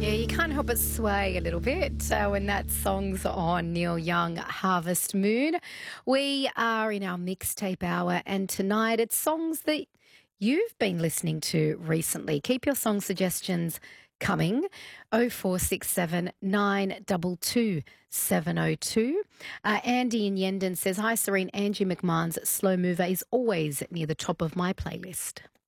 Yeah, you can't help but sway a little bit when that song's on. Neil Young, Harvest Moon. We are in our mixtape hour, and tonight it's songs that you've been listening to recently. Keep your song suggestions coming. 0467 922 702. Andy in Yendon says, "Hi Serene, Angie McMahon's Slow Mover is always near the top of my playlist."